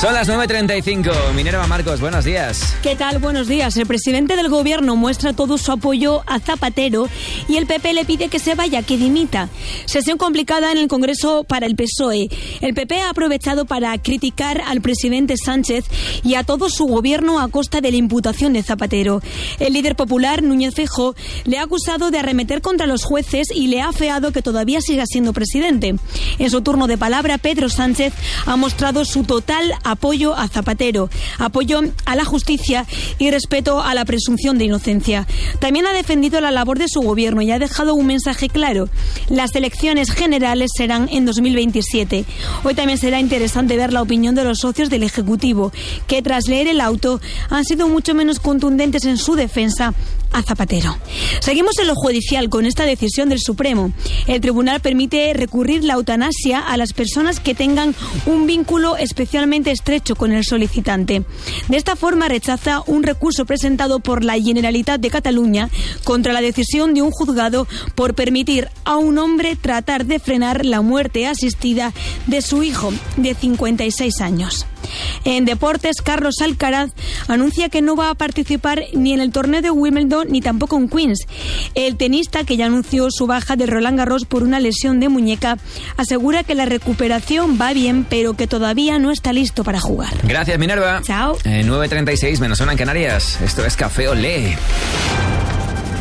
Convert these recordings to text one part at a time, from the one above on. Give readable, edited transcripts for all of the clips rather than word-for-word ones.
Son las 9:35. Minerva Marcos, buenos días. ¿Qué tal? Buenos días. El presidente del gobierno muestra todo su apoyo a Zapatero y el PP le pide que se vaya, que dimita. Sesión complicada en el Congreso para el PSOE. El PP ha aprovechado para criticar al presidente Sánchez y a todo su gobierno a costa de la imputación de Zapatero. El líder popular, Núñez Feijóo, le ha acusado de arremeter contra los jueces y le ha afeado que todavía siga siendo presidente. En su turno de palabra, Pedro Sánchez ha mostrado su total apoyo a Zapatero, apoyo a la justicia y respeto a la presunción de inocencia. También ha defendido la labor de su gobierno y ha dejado un mensaje claro. Las elecciones generales serán en 2027. Hoy también será interesante ver la opinión de los socios del Ejecutivo, que tras leer el auto han sido mucho menos contundentes en su defensa a Zapatero. Seguimos en lo judicial con esta decisión del Supremo. El tribunal permite recurrir la eutanasia a las personas que tengan un vínculo especialmente estrecho con el solicitante. De esta forma rechaza un recurso presentado por la Generalitat de Cataluña contra la decisión de un juzgado por permitir a un hombre tratar de frenar la muerte asistida de su hijo de 56 años. En deportes, Carlos Alcaraz anuncia que no va a participar ni en el torneo de Wimbledon ni tampoco en Queens. El tenista, que ya anunció su baja de Roland Garros por una lesión de muñeca, asegura que la recuperación va bien, pero que todavía no está listo para jugar. Gracias, Minerva. Chao. 9:36, menos una en Canarias. Esto es Café Olé.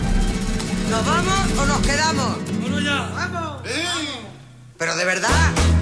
¿Nos vamos o nos quedamos? ¡Bueno ya! ¡Vamos! ¡Sí! ¿Pero de verdad?